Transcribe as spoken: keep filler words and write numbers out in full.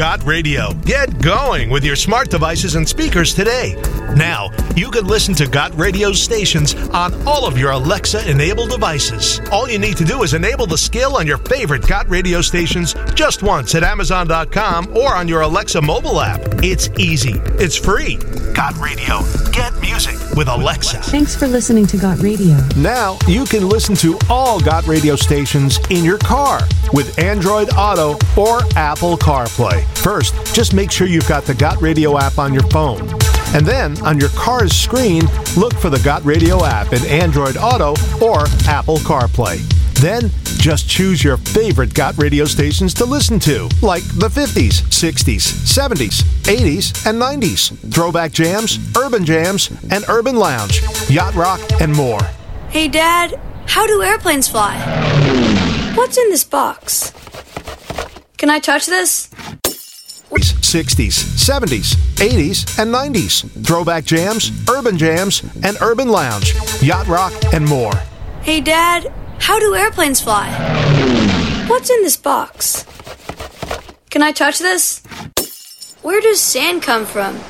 Got Radio. Get going with your smart devices and speakers today. Now, you can listen to Got Radio stations on all of your Alexa-enabled devices. All you need to do is enable the skill on your favorite Got Radio stations just once at Amazon dot com or on your Alexa mobile app. It's easy. It's free. Got Radio. Get music with Alexa. Thanks for listening to Got Radio. Now, you can listen to all Got Radio stations in your car with Android Auto or Apple CarPlay. First, just make sure you've got the Got Radio app on your phone. And then, on your car's screen, look for the Got Radio app in Android Auto or Apple CarPlay. Then, just choose your favorite Got Radio stations to listen to, like the fifties, sixties, seventies, eighties, and nineties, throwback jams, urban jams, and urban lounge, yacht rock, and more. Hey, Dad, how do airplanes fly? What's in this box? Can I touch this? sixties, seventies, eighties, and nineties, throwback jams, urban jams, and urban lounge, yacht rock, and more. Hey, Dad, how do airplanes fly? What's in this box? Can I touch this? Where does sand come from?